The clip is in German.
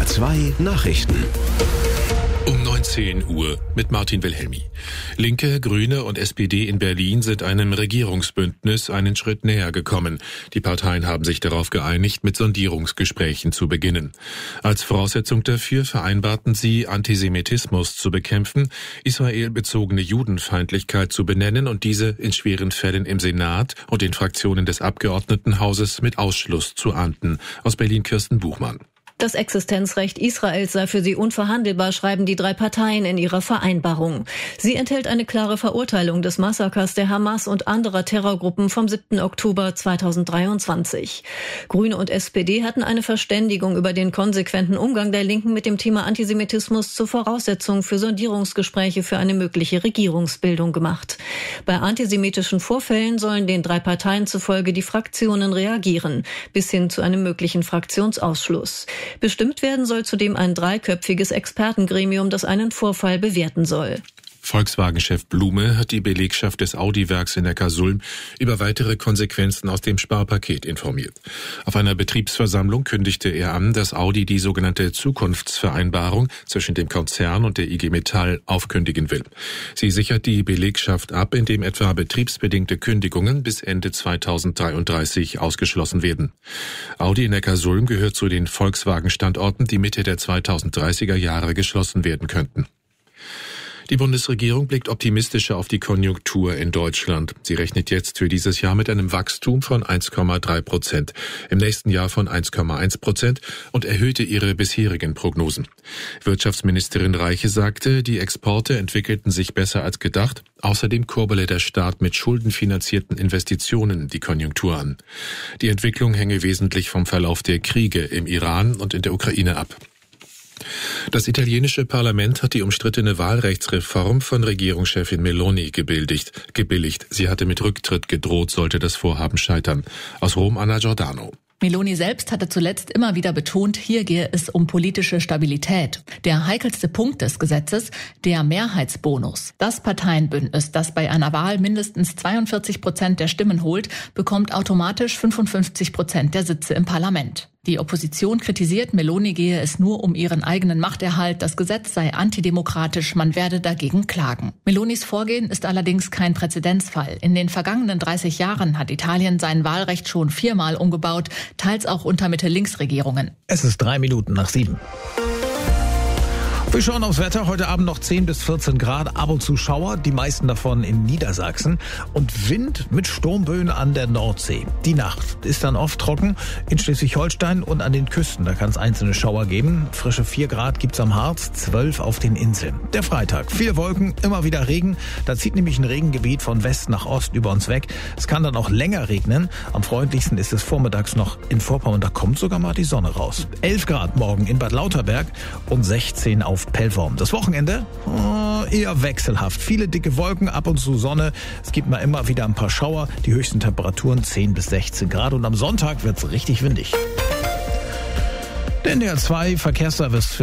NDR 2 Nachrichten. Um 19 Uhr mit Martin Wilhelmi. Linke, Grüne und SPD in Berlin sind einem Regierungsbündnis einen Schritt näher gekommen. Die Parteien haben sich darauf geeinigt, mit Sondierungsgesprächen zu beginnen. Als Voraussetzung dafür vereinbarten sie, Antisemitismus zu bekämpfen, israelbezogene Judenfeindlichkeit zu benennen und diese in schweren Fällen im Senat und den Fraktionen des Abgeordnetenhauses mit Ausschluss zu ahnden. Aus Berlin Kirsten Buchmann. Das Existenzrecht Israels sei für sie unverhandelbar, schreiben die drei Parteien in ihrer Vereinbarung. Sie enthält eine klare Verurteilung des Massakers der Hamas und anderer Terrorgruppen vom 7. Oktober 2023. Grüne und SPD hatten eine Verständigung über den konsequenten Umgang der Linken mit dem Thema Antisemitismus zur Voraussetzung für Sondierungsgespräche für eine mögliche Regierungsbildung gemacht. Bei antisemitischen Vorfällen sollen den drei Parteien zufolge die Fraktionen reagieren, bis hin zu einem möglichen Fraktionsausschluss. Bestimmt werden soll zudem ein dreiköpfiges Expertengremium, das einen Vorfall bewerten soll. Volkswagen-Chef Blume hat die Belegschaft des Audi-Werks in Neckarsulm über weitere Konsequenzen aus dem Sparpaket informiert. Auf einer Betriebsversammlung kündigte er an, dass Audi die sogenannte Zukunftsvereinbarung zwischen dem Konzern und der IG Metall aufkündigen will. Sie sichert die Belegschaft ab, indem etwa betriebsbedingte Kündigungen bis Ende 2033 ausgeschlossen werden. Audi in Neckarsulm gehört zu den Volkswagen-Standorten, die Mitte der 2030er Jahre geschlossen werden könnten. Die Bundesregierung blickt optimistischer auf die Konjunktur in Deutschland. Sie rechnet jetzt für dieses Jahr mit einem Wachstum von 1,3%, im nächsten Jahr von 1,1% und erhöhte ihre bisherigen Prognosen. Wirtschaftsministerin Reiche sagte, die Exporte entwickelten sich besser als gedacht. Außerdem kurbele der Staat mit schuldenfinanzierten Investitionen die Konjunktur an. Die Entwicklung hänge wesentlich vom Verlauf der Kriege im Iran und in der Ukraine ab. Das italienische Parlament hat die umstrittene Wahlrechtsreform von Regierungschefin Meloni gebilligt. Sie hatte mit Rücktritt gedroht, sollte das Vorhaben scheitern. Aus Rom Anna Giordano. Meloni selbst hatte zuletzt immer wieder betont, hier gehe es um politische Stabilität. Der heikelste Punkt des Gesetzes, der Mehrheitsbonus. Das Parteienbündnis, das bei einer Wahl mindestens 42% der Stimmen holt, bekommt automatisch 55% der Sitze im Parlament. Die Opposition kritisiert, Meloni gehe es nur um ihren eigenen Machterhalt, das Gesetz sei antidemokratisch, man werde dagegen klagen. Melonis Vorgehen ist allerdings kein Präzedenzfall. In den vergangenen 30 Jahren hat Italien sein Wahlrecht schon 4-mal umgebaut, teils auch unter Mitte-Links-Regierungen. Es ist 7:03. Wir schauen aufs Wetter. Heute Abend noch 10 bis 14 Grad, ab und zu Schauer, die meisten davon in Niedersachsen. Und Wind mit Sturmböen an der Nordsee. Die Nacht ist dann oft trocken in Schleswig-Holstein und an den Küsten. Da kann es einzelne Schauer geben. Frische 4 Grad gibt's am Harz, 12 auf den Inseln. Der Freitag, viele Wolken, immer wieder Regen. Da zieht nämlich ein Regengebiet von West nach Ost über uns weg. Es kann dann auch länger regnen. Am freundlichsten ist es vormittags noch in Vorpommern. Da kommt sogar mal die Sonne raus. 11 Grad morgen in Bad Lauterberg und 16 auf Pellworm. Das Wochenende eher wechselhaft. Viele dicke Wolken, ab und zu Sonne. Es gibt mal immer wieder ein paar Schauer. Die höchsten Temperaturen 10 bis 16 Grad. Und am Sonntag wird's richtig windig. Der NDR 2 Verkehrsservice